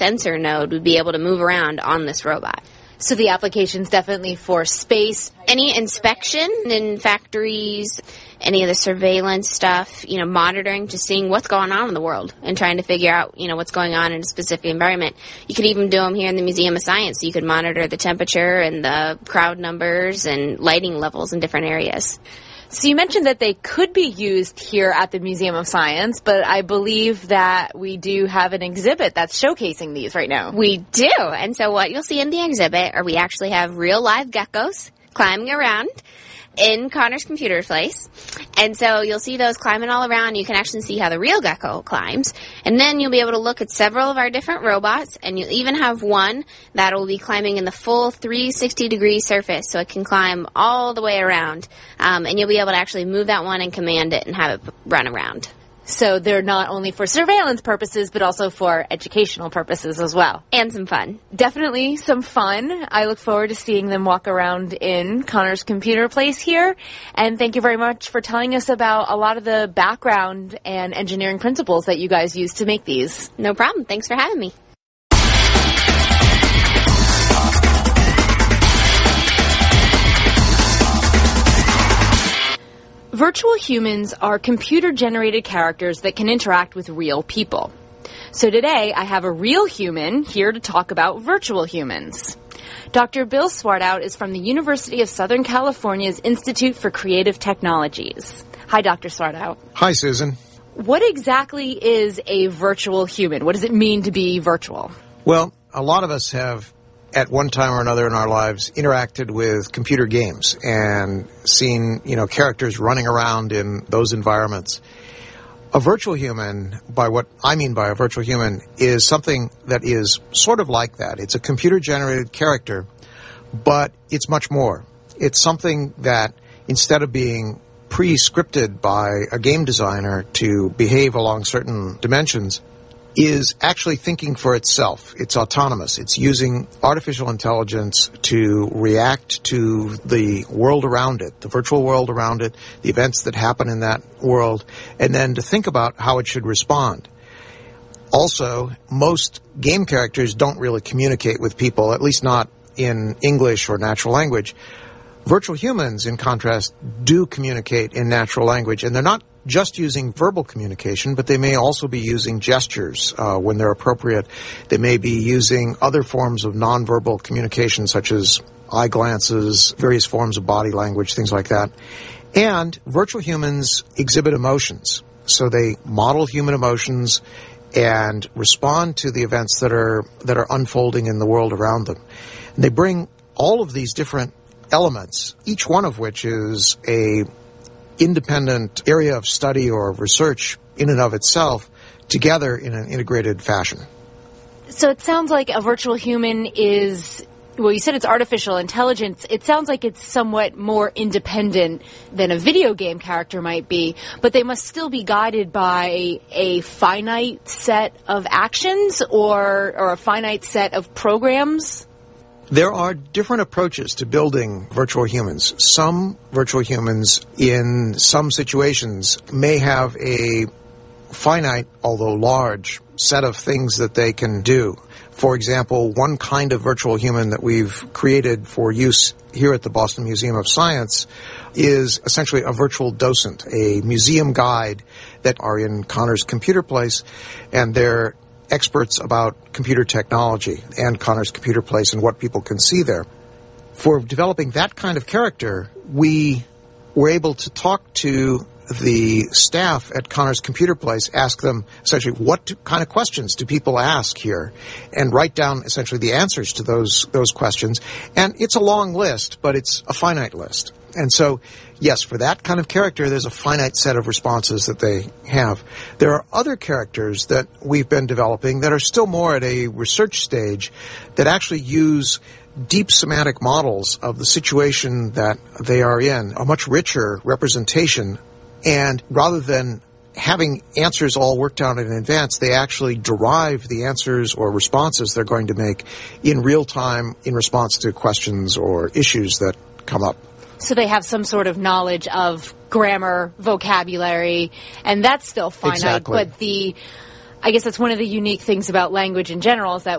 sensor node would be able to move around on this robot. So the application's definitely for space. Any inspection in factories, any of the surveillance stuff, monitoring, just seeing what's going on in the world and trying to figure out, what's going on in a specific environment. You could even do them here in the Museum of Science. You could monitor the temperature and the crowd numbers and lighting levels in different areas. So you mentioned that they could be used here at the Museum of Science, but I believe that we do have an exhibit that's showcasing these right now. We do. And so what you'll see in the exhibit are we actually have real live geckos climbing around in Connors Computer Place. And so you'll see those climbing all around. You can actually see how the real gecko climbs. And then you'll be able to look at several of our different robots, and you'll even have one that will be climbing in the full 360-degree surface, so it can climb all the way around. And you'll be able to actually move that one and command it and have it run around. So they're not only for surveillance purposes, but also for educational purposes as well. And some fun. Definitely some fun. I look forward to seeing them walk around in Connors Computer Place here. And thank you very much for telling us about a lot of the background and engineering principles that you guys use to make these. No problem. Thanks for having me. Virtual humans are computer-generated characters that can interact with real people. So today, I have a real human here to talk about virtual humans. Dr. Bill Swartout is from the University of Southern California's Institute for Creative Technologies. Hi, Dr. Swartout. Hi, Susan. What exactly is a virtual human? What does it mean to be virtual? Well, a lot of us have, at one time or another in our lives, interacted with computer games and seen, characters running around in those environments. A virtual human, by what I mean by a virtual human, is something that is sort of like that. It's a computer-generated character, but it's much more. It's something that, instead of being pre-scripted by a game designer to behave along certain dimensions, is actually thinking for itself. It's autonomous. It's using artificial intelligence to react to the world around it, the virtual world around it, the events that happen in that world, and then to think about how it should respond. Also, most game characters don't really communicate with people, at least not in English or natural language. Virtual humans, in contrast, do communicate in natural language, and they're not just using verbal communication, but they may also be using gestures when they're appropriate. They may be using other forms of nonverbal communication, such as eye glances, various forms of body language, things like that. And virtual humans exhibit emotions. So they model human emotions and respond to the events that are unfolding in the world around them. And they bring all of these different elements, each one of which is a independent area of study or research in and of itself, together in an integrated fashion. So it sounds like a virtual human is, well, you said it's artificial intelligence. It sounds like it's somewhat more independent than a video game character might be, but they must still be guided by a finite set of actions or a finite set of programs. There are different approaches to building virtual humans. Some virtual humans, in some situations, may have a finite, although large, set of things that they can do. For example, one kind of virtual human that we've created for use here at the Boston Museum of Science is essentially a virtual docent, a museum guide that are in Connors Computer Place, and they're experts about computer technology and Connors Computer Place and what people can see there. For developing that kind of character, we were able to talk to the staff at Connors Computer Place, ask them essentially what kind of questions do people ask here, and write down essentially the answers to those questions. And it's a long list, but it's a finite list. And so, yes, for that kind of character, there's a finite set of responses that they have. There are other characters that we've been developing that are still more at a research stage that actually use deep semantic models of the situation that they are in, a much richer representation. And rather than having answers all worked out in advance, they actually derive the answers or responses they're going to make in real time in response to questions or issues that come up. So they have some sort of knowledge of grammar, vocabulary, and that's still finite. Exactly. But I guess that's one of the unique things about language in general is that